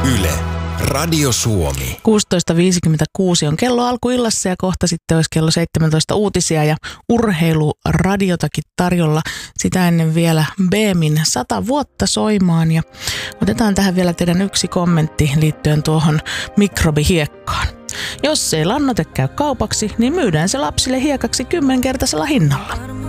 Yle, Radio Suomi. 16.56 on kello alkuillassa ja kohta sitten olisi kello 17 uutisia ja urheiluradiotakin tarjolla. Sitä ennen vielä Beemin 100 vuotta soimaan ja otetaan tähän vielä teidän yksi kommentti liittyen tuohon mikrobihiekkaan. Jos ei lannoite käy kaupaksi, niin myydään se lapsille hiekaksi 10-kertaisella hinnalla.